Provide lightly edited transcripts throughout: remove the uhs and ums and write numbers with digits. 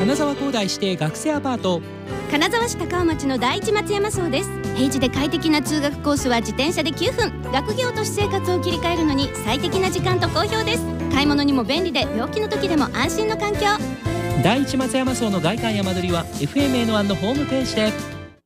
金沢工大指定学生アパート。 金沢市高尾町の第一松山荘です。平地で快適な通学コースは自転車で9分。学業と私生活を切り替えるのに最適な時間と好評です。買い物にも便利で病気の時でも安心の環境。 第一松山荘の外観や間取りは FMN1 のホームページで。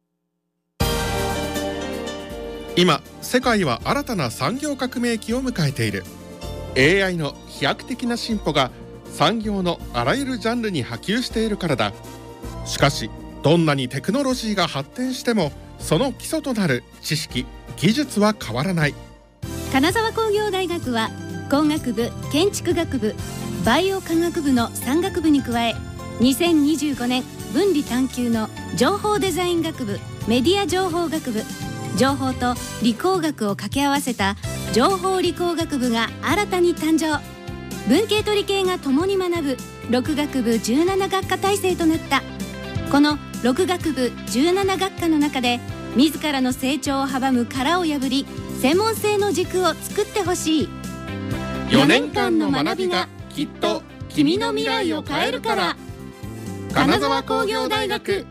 今世界は新たな産業革命期を迎えている。 AI の飛躍的な進歩が産業のあらゆるジャンルに波及しているからだ。しかしどんなにテクノロジーが発展してもその基礎となる知識・技術は変わらない。 金沢工業大学は工学部、建築学部、バイオ科学部の3学部に加え、2025年分離探究の情報デザイン学部、メディア情報学部、情報と理工学を掛け合わせた情報理工学部が新たに誕生。文系と理系が共に学ぶ6学部17学科体制となった。この6学部17学科の中で自らの成長を阻む殻を破り、専門性の軸を作ってほしい。 4年間の学びがきっと君の未来を変えるから。金沢工業大学。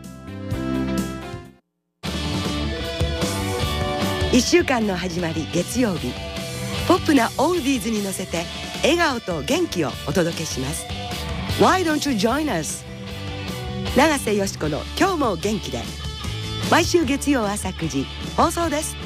1週間の始まり、月曜日、ポップなオールディーズに乗せて笑顔と元気をお届けします。 Why don't you join us? 永瀬よしこの今日も元気で、毎週月曜朝9時放送です。